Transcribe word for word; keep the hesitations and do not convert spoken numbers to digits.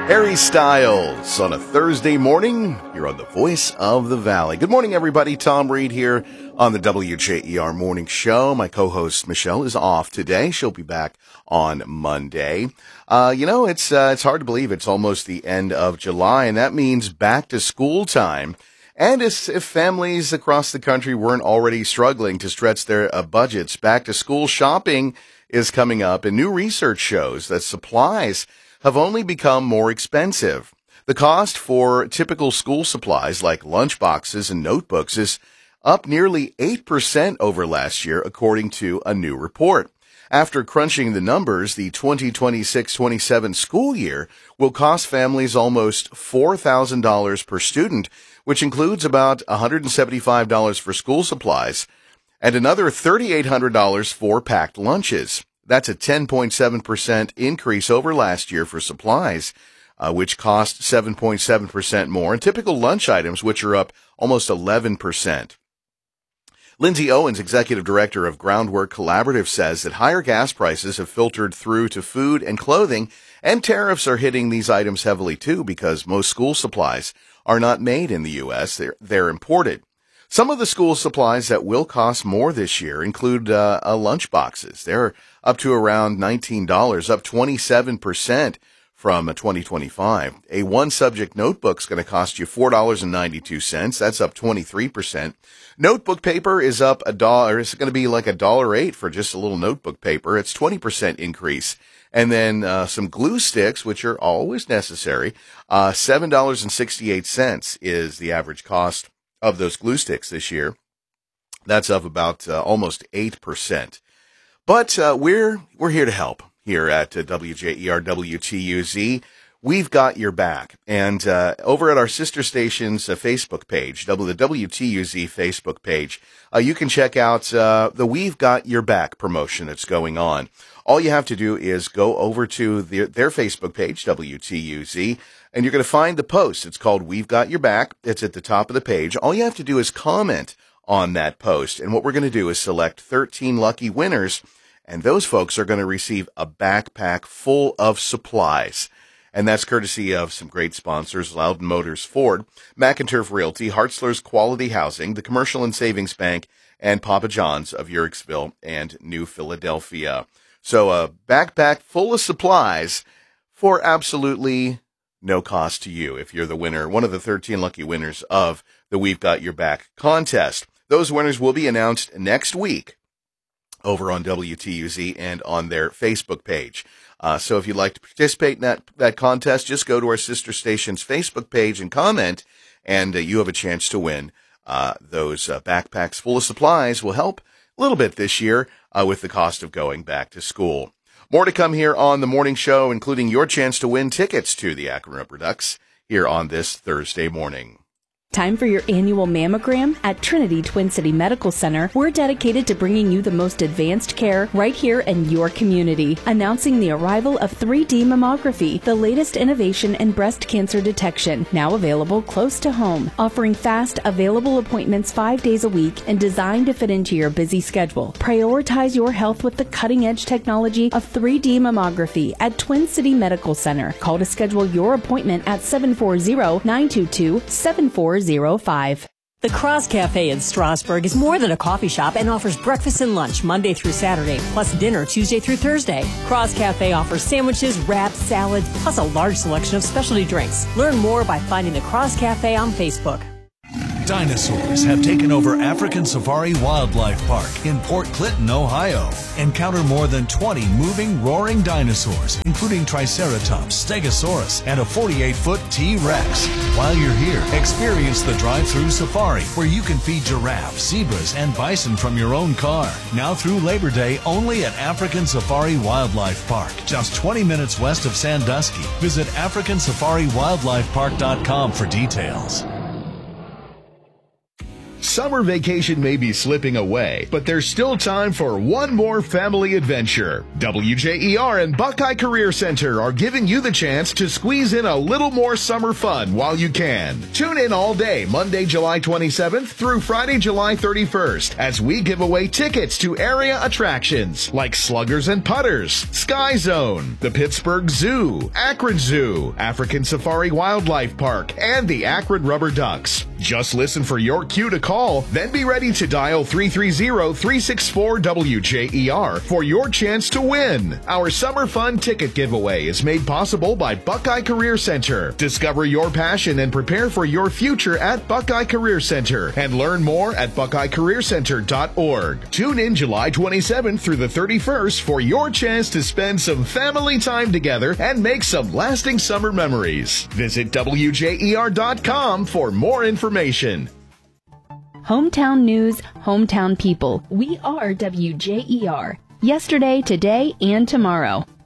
Harry Styles on a Thursday morning. You're on the Voice of the Valley. Good morning, everybody. Tom Reed here on the W J E R Morning Show. My co-host Michelle is off today. She'll be back on Monday. Uh, you know, it's uh, it's hard to believe it's almost the end of July, and that means back to school time. And as if families across the country weren't already struggling to stretch their uh, budgets, back to school shopping is coming up, and new research shows that supplies have only become more expensive. The cost for typical school supplies like lunchboxes and notebooks is up nearly eight percent over last year, according to a new report. After crunching the numbers, the twenty twenty-six twenty-seven school year will cost families almost four thousand dollars per student, which includes about one hundred seventy-five dollars for school supplies and another three thousand eight hundred dollars for packed lunches. That's a ten point seven percent increase over last year for supplies, uh, which cost seven point seven percent more, and typical lunch items, which are up almost eleven percent. Lindsay Owens, executive director of Groundwork Collaborative, says that higher gas prices have filtered through to food and clothing, and tariffs are hitting these items heavily too because most school supplies are not made in the U S. They're, they're imported. Some of the school supplies that will cost more this year include uh, uh, lunch boxes. They're up to around nineteen dollars, up twenty-seven percent from twenty twenty-five. A one-subject notebook is going to cost you four dollars and ninety-two cents. That's up twenty-three percent. Notebook paper is up a dollar. It's going to be like a dollar eight for just a little notebook paper. It's twenty percent increase. And then uh, some glue sticks, which are always necessary, uh, seven dollars and sixty-eight cents is the average cost of those glue sticks this year. That's up about uh, almost eight percent. But uh, we're we're here to help here at uh, W J E R W T U Z. We've got your back. And uh, over at our sister station's uh, Facebook page, the W T U Z Facebook page, uh, you can check out uh, the We've Got Your Back promotion that's going on. All you have to do is go over to the, their Facebook page, W T U Z, and you're going to find the post. It's called We've Got Your Back. It's at the top of the page. All you have to do is comment on that post. And what we're going to do is select thirteen lucky winners, and those folks are going to receive a backpack full of supplies. And that's courtesy of some great sponsors: Loudon Motors Ford, McInturf Realty, Hartzler's Quality Housing, the Commercial and Savings Bank, and Papa John's of Uhrichsville and New Philadelphia. So a backpack full of supplies for absolutely no cost to you if you're the winner, one of the thirteen lucky winners of the We've Got Your Back contest. Those winners will be announced next week over on W T U Z and on their Facebook page. Uh, so if you'd like to participate in that, that contest, just go to our sister station's Facebook page and comment, and uh, you have a chance to win. Uh, those uh, backpacks full of supplies will help a little bit this year uh, with the cost of going back to school. More to come here on the morning show, including your chance to win tickets to the Akron Rubber Ducks here on this Thursday morning. Time for your annual mammogram? At Trinity Twin City Medical Center, we're dedicated to bringing you the most advanced care right here in your community. Announcing the arrival of three D mammography, the latest innovation in breast cancer detection, now available close to home. Offering fast, available appointments five days a week and designed to fit into your busy schedule. Prioritize your health with the cutting-edge technology of three D mammography at Twin City Medical Center. Call to schedule your appointment at seven four zero, nine two two, seven four zero five. The Cross Cafe in Strasburg is more than a coffee shop and offers breakfast and lunch Monday through Saturday, plus dinner Tuesday through Thursday. Cross Cafe offers sandwiches, wraps, salads, plus a large selection of specialty drinks. Learn more by finding the Cross Cafe on Facebook. Dinosaurs have taken over African Safari Wildlife Park in Port Clinton, Ohio. Encounter more than twenty moving, roaring dinosaurs, including Triceratops, Stegosaurus, and a forty-eight foot T-Rex. While you're here, experience the drive-through safari, where you can feed giraffes, zebras, and bison from your own car. Now through Labor Day, only at African Safari Wildlife Park, just twenty minutes west of Sandusky. Visit African Safari Wildlife Park dot com for details. Summer vacation may be slipping away, but there's still time for one more family adventure. W J E R and Buckeye Career Center are giving you the chance to squeeze in a little more summer fun while you can. Tune in all day, Monday, July twenty-seventh through Friday, July thirty-first, as we give away tickets to area attractions like Sluggers and Putters, Sky Zone, the Pittsburgh Zoo, Akron Zoo, African Safari Wildlife Park, and the Akron Rubber Ducks. Just listen for your cue to call, then be ready to dial three three zero, three six four, W J E R for your chance to win. Our Summer Fun Ticket Giveaway is made possible by Buckeye Career Center. Discover your passion and prepare for your future at Buckeye Career Center, and learn more at buckeye career center dot org. Tune in July twenty-seventh through the thirty-first for your chance to spend some family time together and make some lasting summer memories. Visit W J E R dot com for more information. Hometown news, hometown people. We are W J E R. Yesterday, today, and tomorrow.